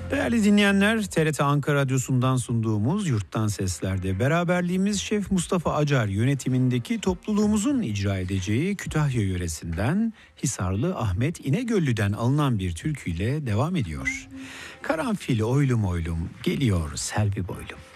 Değerli dinleyenler, TRT Ankara Radyosu'ndan sunduğumuz Yurttan Sesler'de beraberliğimiz Şef Mustafa Acar yönetimindeki topluluğumuzun icra edeceği Kütahya yöresinden Hisarlı Ahmet İnegöllü'den alınan bir türküyle devam ediyor. Karanfil oylum oylum geliyor selvi boylum.